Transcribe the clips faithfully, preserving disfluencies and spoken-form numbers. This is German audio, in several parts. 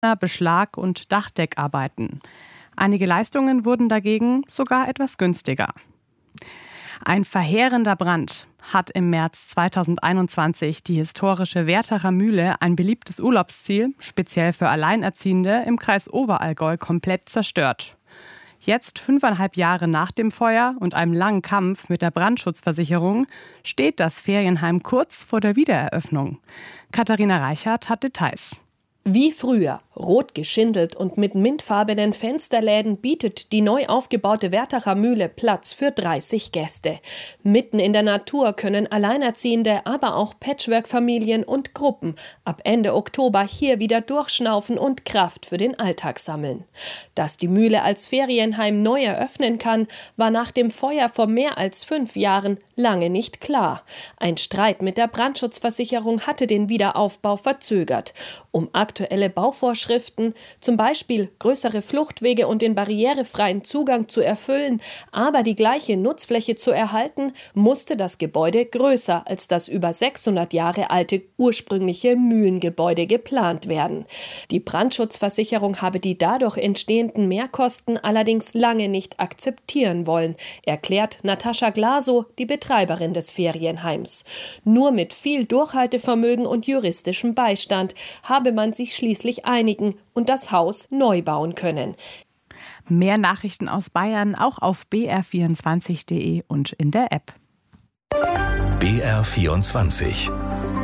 Beschlag und Dachdeckarbeiten. Einige Leistungen wurden dagegen sogar etwas günstiger. Ein verheerender Brand hat im März zweitausendeinundzwanzig die historische Wertherer Mühle, ein beliebtes Urlaubsziel, speziell für Alleinerziehende, im Kreis Oberallgäu komplett zerstört. Jetzt, fünfeinhalb Jahre nach dem Feuer und einem langen Kampf mit der Brandschutzversicherung, steht das Ferienheim kurz vor der Wiedereröffnung. Katharina Reichert hat Details. Wie früher, rot geschindelt und mit mintfarbenen Fensterläden bietet die neu aufgebaute Wertherer Mühle Platz für dreißig Gäste. Mitten in der Natur können Alleinerziehende, aber auch Patchwork-Familien und Gruppen ab Ende Oktober hier wieder durchschnaufen und Kraft für den Alltag sammeln. Dass die Mühle als Ferienheim neu eröffnen kann, war nach dem Feuer vor mehr als fünf Jahren lange nicht klar. Ein Streit mit der Brandschutzversicherung hatte den Wiederaufbau verzögert. Um aktuelle Bauvorschriften, zum Beispiel größere Fluchtwege und den barrierefreien Zugang zu erfüllen, aber die gleiche Nutzfläche zu erhalten, musste das Gebäude größer als das über sechshundert Jahre alte ursprüngliche Mühlengebäude geplant werden. Die Brandschutzversicherung habe die dadurch entstehenden Mehrkosten allerdings lange nicht akzeptieren wollen, erklärt Natascha Glasow, die Betreiberin des Ferienheims. Nur mit viel Durchhaltevermögen und juristischem Beistand habe man sich schließlich einigen und das Haus neu bauen können. Mehr Nachrichten aus Bayern auch auf b r vierundzwanzig punkt d e und in der App. B R vierundzwanzig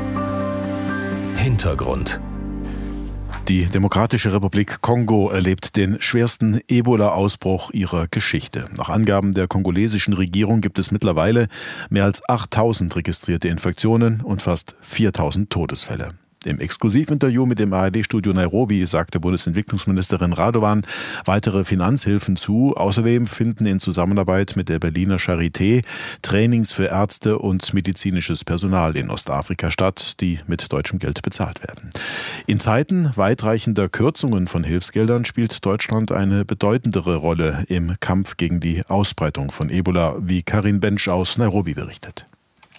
Hintergrund. Die Demokratische Republik Kongo erlebt den schwersten Ebola-Ausbruch ihrer Geschichte. Nach Angaben der kongolesischen Regierung gibt es mittlerweile mehr als achttausend registrierte Infektionen und fast viertausend Todesfälle. Im Exklusivinterview mit dem A R D-Studio Nairobi sagte Bundesentwicklungsministerin Radovan weitere Finanzhilfen zu. Außerdem finden in Zusammenarbeit mit der Berliner Charité Trainings für Ärzte und medizinisches Personal in Ostafrika statt, die mit deutschem Geld bezahlt werden. In Zeiten weitreichender Kürzungen von Hilfsgeldern spielt Deutschland eine bedeutendere Rolle im Kampf gegen die Ausbreitung von Ebola, wie Karin Bensch aus Nairobi berichtet.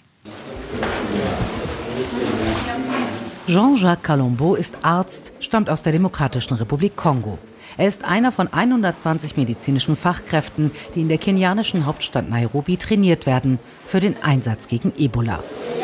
Jean-Jacques Kalombo ist Arzt, stammt aus der Demokratischen Republik Kongo. Er ist einer von hundertzwanzig medizinischen Fachkräften, die in der kenianischen Hauptstadt Nairobi trainiert werden für den Einsatz gegen Ebola.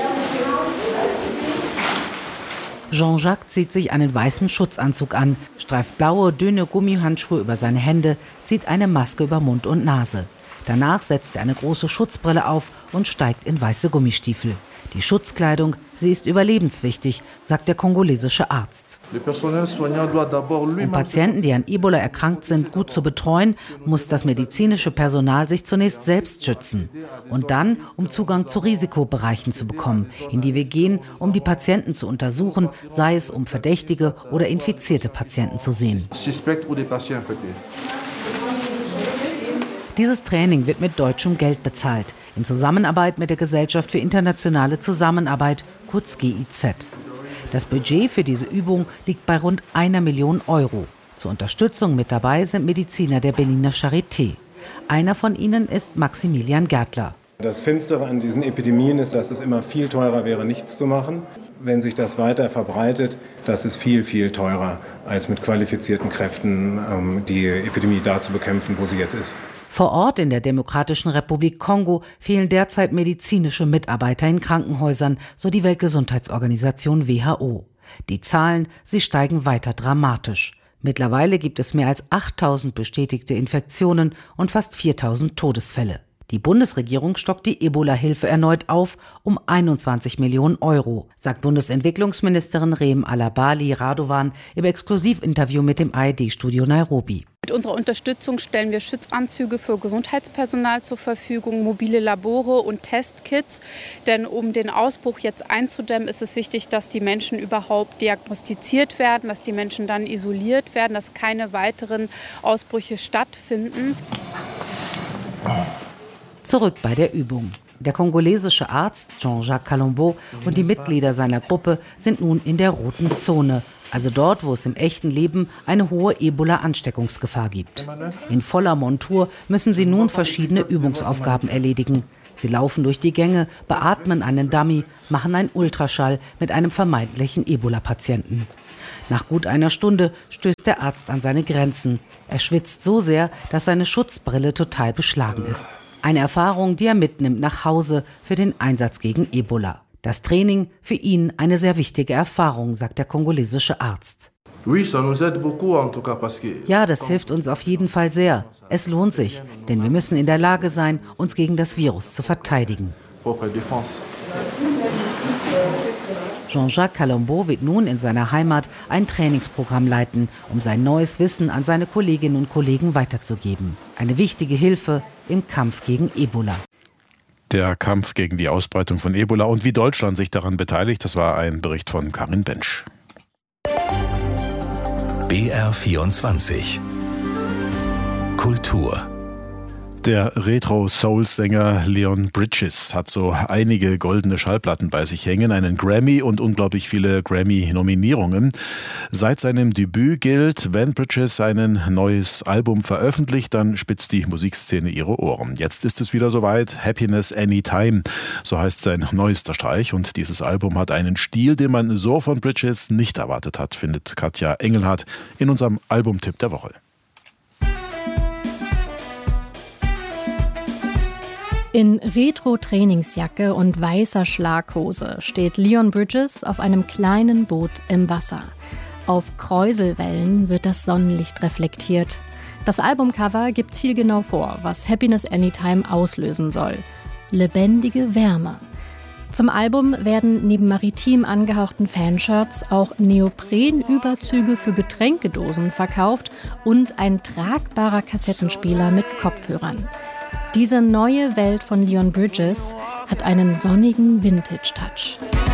Jean-Jacques zieht sich einen weißen Schutzanzug an, streift blaue, dünne Gummihandschuhe über seine Hände, zieht eine Maske über Mund und Nase. Danach setzt er eine große Schutzbrille auf und steigt in weiße Gummistiefel. Die Schutzkleidung, sie ist überlebenswichtig, sagt der kongolesische Arzt. Um Patienten, die an Ebola erkrankt sind, gut zu betreuen, muss das medizinische Personal sich zunächst selbst schützen. Und dann, um Zugang zu Risikobereichen zu bekommen, in die wir gehen, um die Patienten zu untersuchen, sei es um verdächtige oder infizierte Patienten zu sehen. Dieses Training wird mit deutschem Geld bezahlt, in Zusammenarbeit mit der Gesellschaft für internationale Zusammenarbeit, kurz G I Z. Das Budget für diese Übung liegt bei rund einer Million Euro. Zur Unterstützung mit dabei sind Mediziner der Berliner Charité. Einer von ihnen ist Maximilian Gärtler. Das Finstere an diesen Epidemien ist, dass es immer viel teurer wäre, nichts zu machen. Wenn sich das weiter verbreitet, das ist viel, viel teurer, als mit qualifizierten Kräften die Epidemie da zu bekämpfen, wo sie jetzt ist. Vor Ort in der Demokratischen Republik Kongo fehlen derzeit medizinische Mitarbeiter in Krankenhäusern, so die Weltgesundheitsorganisation W H O. Die Zahlen, sie steigen weiter dramatisch. Mittlerweile gibt es mehr als achttausend bestätigte Infektionen und fast viertausend Todesfälle. Die Bundesregierung stockt die Ebola-Hilfe erneut auf um einundzwanzig Millionen Euro, sagt Bundesentwicklungsministerin Reem Alabali Radovan im Exklusivinterview mit dem A R D-Studio Nairobi. Mit unserer Unterstützung stellen wir Schutzanzüge für Gesundheitspersonal zur Verfügung, mobile Labore und Testkits. Denn um den Ausbruch jetzt einzudämmen, ist es wichtig, dass die Menschen überhaupt diagnostiziert werden, dass die Menschen dann isoliert werden, dass keine weiteren Ausbrüche stattfinden. Zurück bei der Übung. Der kongolesische Arzt Jean-Jacques Kalombo und die Mitglieder seiner Gruppe sind nun in der roten Zone, also dort, wo es im echten Leben eine hohe Ebola-Ansteckungsgefahr gibt. In voller Montur müssen sie nun verschiedene Übungsaufgaben erledigen. Sie laufen durch die Gänge, beatmen einen Dummy, machen einen Ultraschall mit einem vermeintlichen Ebola-Patienten. Nach gut einer Stunde stößt der Arzt an seine Grenzen. Er schwitzt so sehr, dass seine Schutzbrille total beschlagen ist. Eine Erfahrung, die er mitnimmt nach Hause für den Einsatz gegen Ebola. Das Training für ihn eine sehr wichtige Erfahrung, sagt der kongolesische Arzt. Ja, das hilft uns auf jeden Fall sehr. Es lohnt sich, denn wir müssen in der Lage sein, uns gegen das Virus zu verteidigen. Jean-Jacques Calombo wird nun in seiner Heimat ein Trainingsprogramm leiten, um sein neues Wissen an seine Kolleginnen und Kollegen weiterzugeben. Eine wichtige Hilfe im Kampf gegen Ebola. Der Kampf gegen die Ausbreitung von Ebola und wie Deutschland sich daran beteiligt, das war ein Bericht von Karin Bensch. B R vierundzwanzig Kultur. Der Retro-Soul-Sänger Leon Bridges hat so einige goldene Schallplatten bei sich hängen, einen Grammy und unglaublich viele Grammy-Nominierungen. Seit seinem Debüt gilt, wenn Bridges ein neues Album veröffentlicht, dann spitzt die Musikszene ihre Ohren. Jetzt ist es wieder soweit, Happiness Anytime, so heißt sein neuester Streich. Und dieses Album hat einen Stil, den man so von Bridges nicht erwartet hat, findet Katja Engelhardt in unserem Albumtipp der Woche. In Retro-Trainingsjacke und weißer Schlaghose steht Leon Bridges auf einem kleinen Boot im Wasser. Auf Kräuselwellen wird das Sonnenlicht reflektiert. Das Albumcover gibt zielgenau vor, was Happiness Anytime auslösen soll. Lebendige Wärme. Zum Album werden neben maritim angehauchten Fanshirts auch Neoprenüberzüge für Getränkedosen verkauft und ein tragbarer Kassettenspieler mit Kopfhörern. Diese neue Welt von Leon Bridges hat einen sonnigen Vintage-Touch.